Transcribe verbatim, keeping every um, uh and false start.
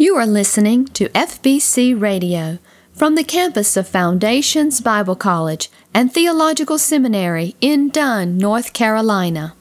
You are listening to F B C Radio from the campus of Foundations Bible College and Theological Seminary in Dunn, North Carolina.